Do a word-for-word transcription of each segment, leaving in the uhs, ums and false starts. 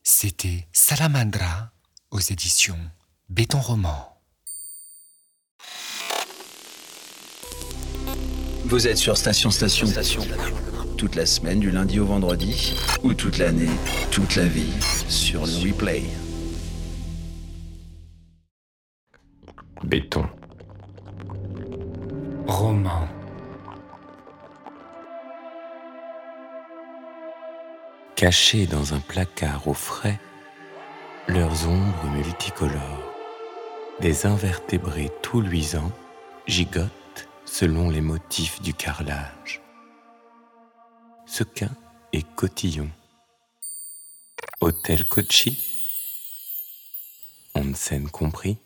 C'était Salamandra aux éditions Béton Roman. Vous êtes sur Station Station. Station. Toute la semaine, du lundi au vendredi, ou toute l'année, toute la vie, sur le replay. Béton. Roman. Cachés dans un placard au frais, leurs ombres multicolores, des invertébrés tout luisants gigotent selon les motifs du carrelage. Sequin et cotillon. Hôtel Kochi. Onsen compris.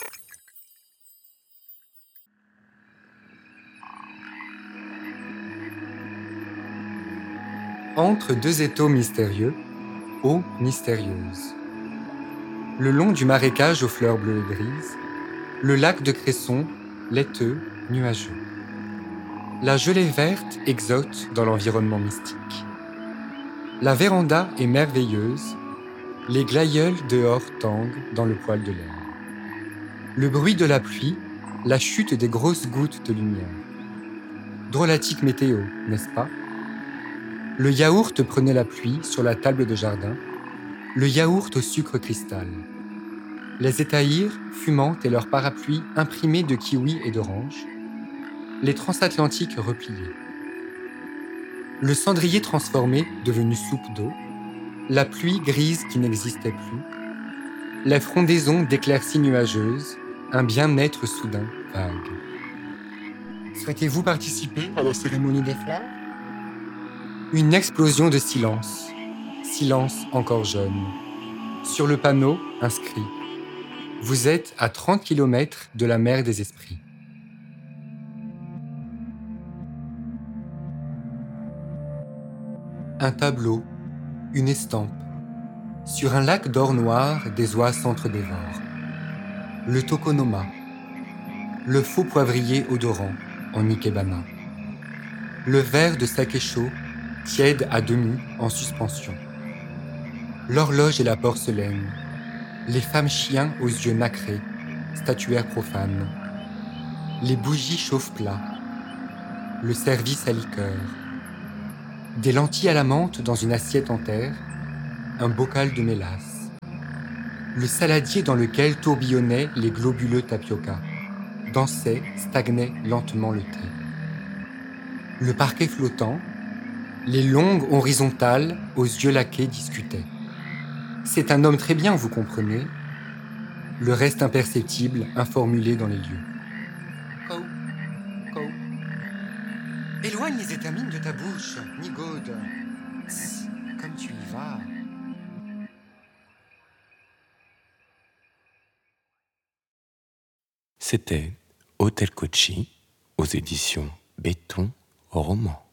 Entre deux étaux mystérieux, eau mystérieuse. Le long du marécage aux fleurs bleues et grises, le lac de Cresson, laiteux, nuageux. La gelée verte exote dans l'environnement mystique. La véranda est merveilleuse, les glaïeuls dehors tanguent dans le poil de l'air. Le bruit de la pluie, la chute des grosses gouttes de lumière. Drôlatique météo, n'est-ce pas ? Le yaourt prenait la pluie sur la table de jardin, le yaourt au sucre cristal. Les étahirs, fumantes et leurs parapluies imprimés de kiwis et d'oranges. Les transatlantiques repliés. Le cendrier transformé, devenu soupe d'eau. La pluie grise qui n'existait plus. Les frondaisons d'éclaircies nuageuses, un bien-être soudain, vague. Souhaitez-vous participer à la cérémonie des fleurs ? Une explosion de silence. Silence encore jeune. Sur le panneau, inscrit. Vous êtes à trente kilomètres de la mer des esprits. Un tableau, une estampe. Sur un lac d'or noir, des oies s'entre-dévorent. Le tokonoma. Le faux poivrier odorant en ikebana. Le verre de saké chaud, tiède à demi en suspension. L'horloge et la porcelaine. Les femmes chiens aux yeux nacrés, statuaires profanes. Les bougies chauffe-plat. Le service à liqueur. Des lentilles à la menthe dans une assiette en terre. Un bocal de mélasse. Le saladier dans lequel tourbillonnaient les globuleux tapioca. Dansait, stagnait lentement le thé. Le parquet flottant. Les longues horizontales aux yeux laqués discutaient. C'est un homme très bien, vous comprenez. Le reste imperceptible, informulé dans les lieux. Kou, kou. Éloigne les étamines de ta bouche, Nigaude. Tss, comme tu y vas. C'était Hôtel Kochi aux éditions Béton Roman.